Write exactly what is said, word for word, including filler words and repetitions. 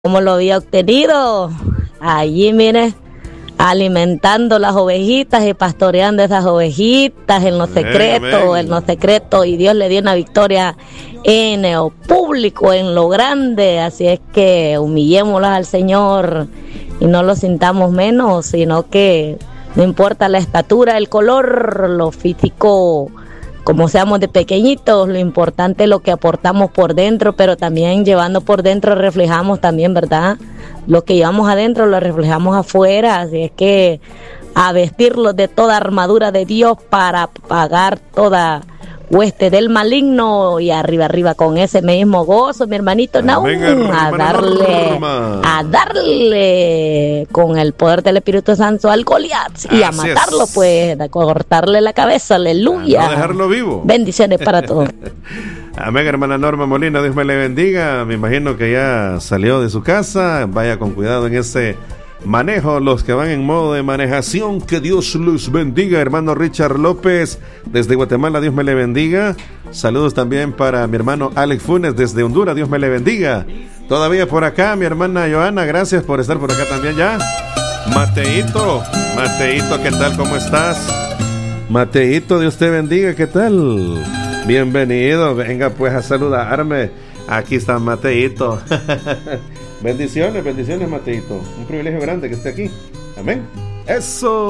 ¿Cómo lo había obtenido? Allí, mire, alimentando las ovejitas y pastoreando esas ovejitas en lo secreto, en lo secreto, y Dios le dio una victoria en el público, en lo grande. Así es que humillémoslos al Señor y no lo sintamos menos, sino que no importa la estatura, el color, lo físico, como seamos de pequeñitos, lo importante es lo que aportamos por dentro, pero también llevando por dentro reflejamos también, ¿verdad? Lo que llevamos adentro lo reflejamos afuera, así es que a vestirlos de toda armadura de Dios para pagar toda hueste del maligno, y arriba, arriba con ese mismo gozo, mi hermanito Naum, a darle, a darle con el poder del Espíritu Santo al Goliat y a matarlo, pues, a cortarle la cabeza, aleluya. A no dejarlo vivo. Bendiciones para todos. Amén, hermana Norma Molina, Dios me le bendiga. Me imagino que ya salió de su casa. Vaya con cuidado en ese manejo, los que van en modo de manejación, que Dios los bendiga. Hermano Richard López desde Guatemala, Dios me le bendiga. Saludos también para mi hermano Alex Funes desde Honduras, Dios me le bendiga. Todavía por acá mi hermana Joana, gracias por estar por acá también ya. Mateito, Mateito, ¿qué tal? ¿Cómo estás? Mateito, Dios te bendiga, ¿qué tal? Bienvenido, venga pues a saludarme. Aquí está Mateito. Bendiciones, bendiciones, Mateito. Un privilegio grande que esté aquí. Amén. Eso.